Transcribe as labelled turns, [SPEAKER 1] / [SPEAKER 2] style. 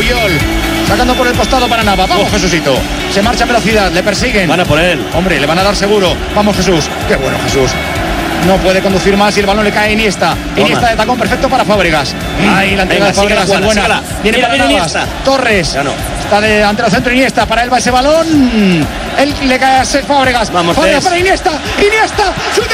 [SPEAKER 1] Puyol. Sacando por el costado para Nava. Vamos, Jesucito. Se marcha a velocidad, le persiguen.
[SPEAKER 2] Van a por él.
[SPEAKER 1] Hombre, le van a dar seguro. Vamos, Jesús. Qué bueno, Jesús. No puede conducir más y el balón le cae a Iniesta. Iniesta de tacón perfecto para Fábregas. Ahí la entrega de Fábregas es buena.
[SPEAKER 2] Sígala.
[SPEAKER 1] Viene para Navas.
[SPEAKER 2] Iniesta.
[SPEAKER 1] Torres.
[SPEAKER 2] Ya no.
[SPEAKER 1] Está de ante el centro Iniesta. Para él va ese balón. Él le cae a Fábregas.
[SPEAKER 2] Vamos,
[SPEAKER 1] Fábregas para Iniesta. Iniesta. Chute